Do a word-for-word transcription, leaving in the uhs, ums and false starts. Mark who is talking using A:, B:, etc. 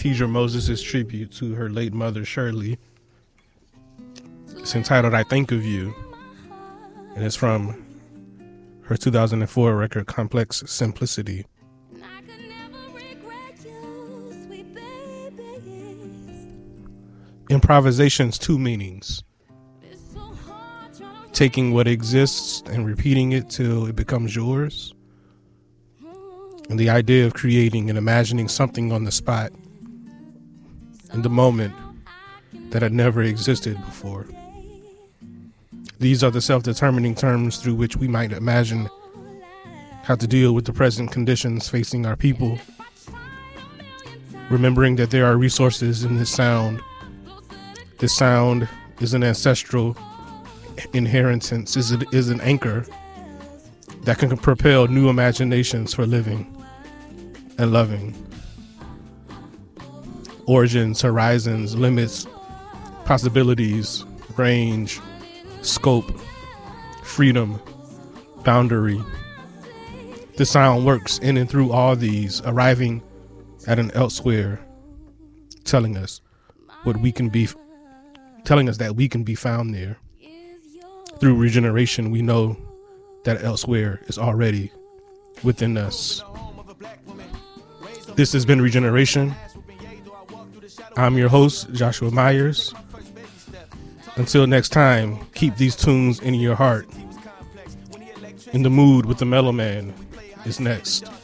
A: Teedra Moses' tribute to her late mother, Shirley. It's entitled I Think of You, and it's from her two thousand four record, Complex Simplicity. Improvisation's two meanings: taking what exists and repeating it till it becomes yours, and the idea of creating and imagining something on the spot, in the moment, that had never existed before. These are the self-determining terms through which we might imagine how to deal with the present conditions facing our people, remembering that there are resources in this sound. This sound is an ancestral inheritance, is, it, is an anchor that can propel new imaginations for living and loving. Origins, horizons, limits, possibilities, range, scope, freedom, boundary. The sound works in and through all these, arriving at an elsewhere, telling us what we can be, telling us that we can be found there. Through regeneration, we know that elsewhere is already within us. This has been Regeneration. I'm your host, Joshua Myers. Until next time, keep these tunes in your heart. In the Mood with the Mellow Man is next.